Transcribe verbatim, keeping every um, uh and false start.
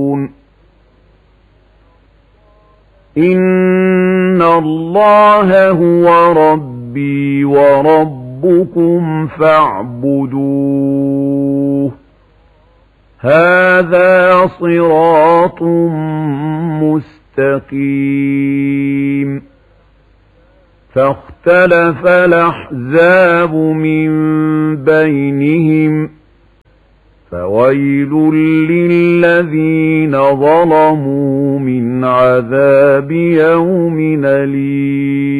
إن الله هو ربي وربكم فاعبدوه هذا صراط مستقيم. فاختلف الأحزاب من بينهم فويل للذين ظلموا من عذاب يوم أليم.